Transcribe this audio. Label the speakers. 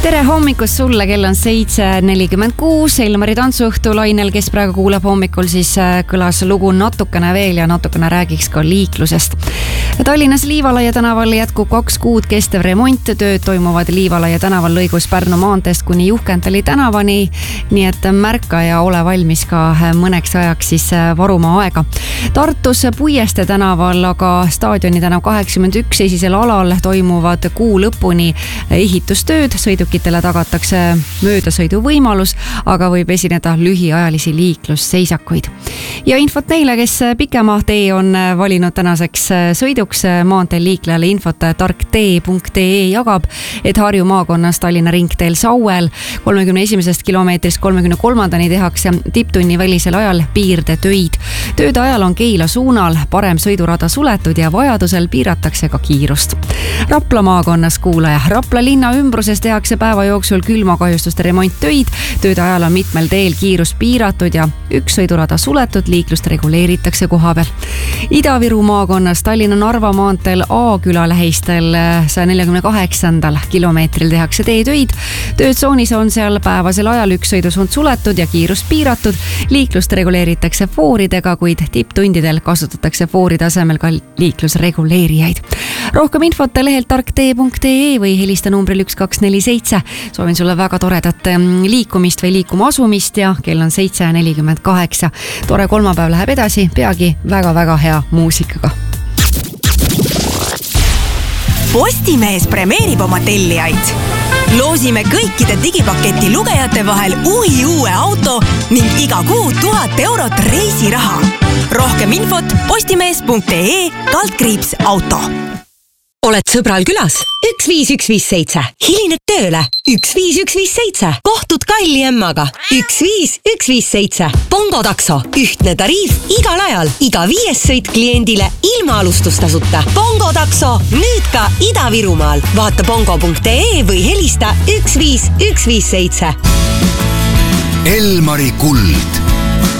Speaker 1: Tere hommikust sulle, kell on 7:46, Elmari tantsuõhtu lainel, kes praegu kuuleb hommikul, siis kõlas lugu natukene veel ja natukene räägiks ka liiklusest. Tallinnas Liivalaia tänaval jätkub 2 kuud kestev remont, tööd toimuvad Liivalaia tänaval lõigus Pärnu maanteest kuni Juhkentali tänavani, nii et märka ja ole valmis ka mõneks ajaks siis varuma aega. Tartus Puieste tänaval, aga Staadioni tänav 81 esisel alal toimuvad kuu lõpuni ehitustööd, sõidukitele tagatakse möödasõidu võimalus, aga võib esineda lühiajalisi liiklusseisakuid. Ja infot neile, kes pikema tee on valinud tänaseks sõiduks, maanteel liiklejale infot tarktee.ee jagab, et Harju maakonnas Tallinna ringteel Sauel 31. kilomeetrist 33. tehakse tipptunni välisel ajal piirdetöid. Tööde ajal on Keila suunal parem sõidurada suletud ja vajadusel piiratakse ka kiirust. Rapla maakonnas kuulaja, Rapla linna ümbruses tehakse päeva jooksul külmakahjustuste remonttöid. Tööde ajal on mitmel teel kiirus piiratud ja üks sõidurada suletud, liiklust reguleeritakse kohapeal. Ida-Viru maakonnas Tallinna Narva maanteel A-küla lähistel 148. kilomeetril tehakse teetöid. Töötsoonis on seal päevasel ajal üks sõidusuund suletud ja kiirus piiratud. Liiklust reguleeritakse fooridega, kuid tipptundidel kasutatakse fooride asemel ka liiklusreguleerijaid. Rohkem infot lehelt tarktee.ee või helista numbril 1247. Soovin sulle väga toredat liikumist või liikuma asumist ja kell on 7:48. Tore kolmapäev läheb edasi, peagi väga-väga hea muusikaga.
Speaker 2: Postimees premeerib oma tellijaid. Loosime kõikide digipaketi lugejate vahel uue auto ning iga kuu 1000 eurot reisiraha. Rohkem infot postimees.ee/auto.
Speaker 3: Oled sõbral külas? 15157. Hilined tööle? 15157. Kohtud kalli emmaga? 15157. Bongo takso. Ühtne tariif igal ajal. Iga 5. sõit kliendile ilma alustustasuta. Bongo takso. Nüüd ka Ida-Virumaal. Vaata bongo.ee või helista 15157.
Speaker 4: Elmari kuld.